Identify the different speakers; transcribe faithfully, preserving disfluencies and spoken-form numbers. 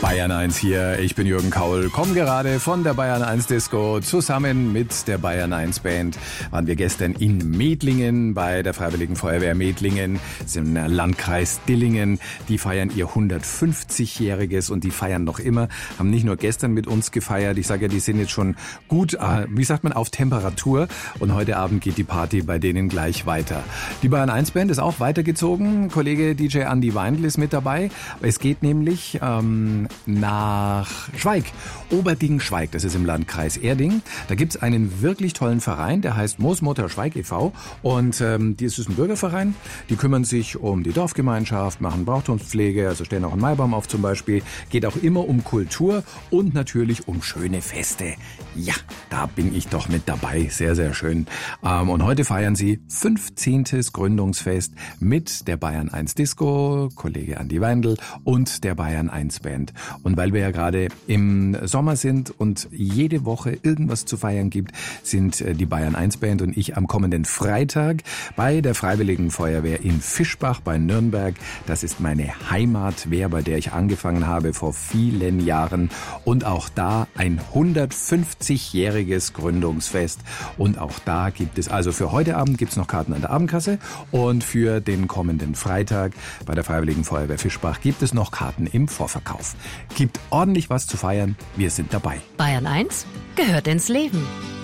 Speaker 1: Bayern eins hier, ich bin Jürgen Kaul, komme gerade von der Bayern eins Disco. Zusammen mit der Bayern eins Band waren wir gestern in Medlingen bei der Freiwilligen Feuerwehr Medlingen, das ist im Landkreis Dillingen. Die feiern ihr hundertfünfzigjähriges und die feiern noch immer, haben nicht nur gestern mit uns gefeiert, ich sage ja, die sind jetzt schon gut, wie sagt man, auf Temperatur und heute Abend geht die Party bei denen gleich weiter. Die Bayern eins Band ist auch weitergezogen, Kollege D J Andi Weindl ist mit dabei. Es geht nämlich ähm, nach Schweig, Oberding-Schweig, das ist im Landkreis Erding. Da gibt's einen wirklich tollen Verein, der heißt Moosmutter Schweig e V und ähm, das ist ein Bürgerverein, die kümmern sich um die Dorfgemeinschaft, machen Brauchtumspflege, also stellen auch einen Maibaum auf zum Beispiel, geht auch immer um Kultur und natürlich um schöne Feste. Ja, da bin ich doch mit dabei, sehr, sehr schön. Ähm, und heute feiern sie fünfzehntes Gründungsfest mit der Bayern eins Disco, Kollege Andi Weindl und der Bayern eins Band. Und weil wir ja gerade im Sommer sind und jede Woche irgendwas zu feiern gibt, sind die Bayern eins Band und ich am kommenden Freitag bei der Freiwilligen Feuerwehr in Fischbach bei Nürnberg. Das ist meine Heimatwehr, bei der ich angefangen habe vor vielen Jahren. Und auch da ein hundertfünfzigjähriges Gründungsfest. Und auch da gibt es, also für heute Abend gibt es noch Karten an der Abendkasse und für den kommenden Freitag bei der Freiwilligen Feuerwehr Fischbach gibt es noch Karten im Vorverkauf. Gibt ordentlich was zu feiern. Wir sind dabei.
Speaker 2: Bayern eins gehört ins Leben.